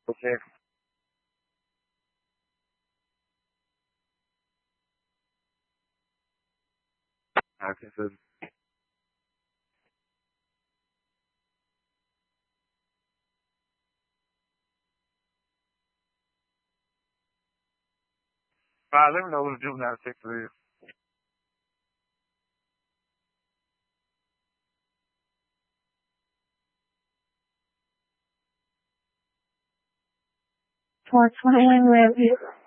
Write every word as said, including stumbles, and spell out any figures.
Okay. Okay, so Alright, let me know what the juvenile six is. four twenty-one Redwood.